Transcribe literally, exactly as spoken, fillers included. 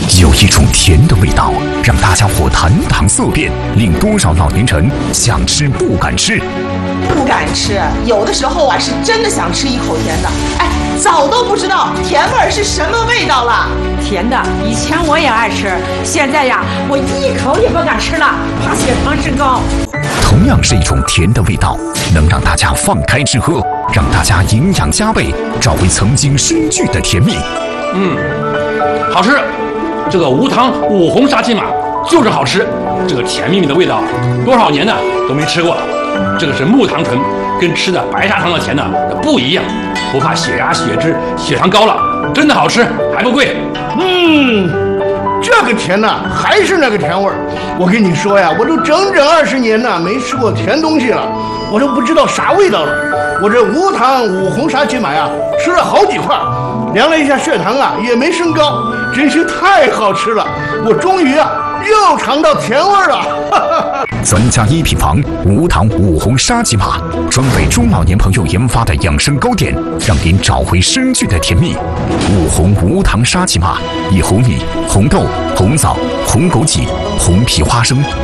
有一种甜的味道，让大家伙谈糖色变，令多少老年人想吃不敢吃。 不敢吃，有的时候啊是真的想吃一口甜的，哎，早都不知道甜味儿是什么味道了。 甜的，以前我也爱吃，现在呀，我一口也不敢吃了，怕血糖升高。 同样是一种甜的味道，能让大家放开吃喝，让大家营养加倍，找回曾经深聚的甜蜜。 嗯，好吃。这个无糖五红沙琪玛就是好吃，这个甜蜜蜜的味道，多少年呢都没吃过了。这个是木糖醇，跟吃的白砂糖的甜呢不一样，不怕血压、血脂、血糖高了，真的好吃，还不贵。 嗯，这个甜呢还是那个甜味儿。我跟你说呀，我都整整二十年呢没吃过甜东西了，我都不知道啥味道了。我这无糖五红沙琪玛呀，吃了好几块，量了一下血糖啊，也没升高，真是太好吃了。我终于啊又尝到甜味儿了。 专家一品房无糖五红沙琪玛，专为中老年朋友研发的养生糕点，让您找回深聚的甜蜜。五红无糖沙琪玛以红米、红豆、红枣、红枸杞、红皮花生、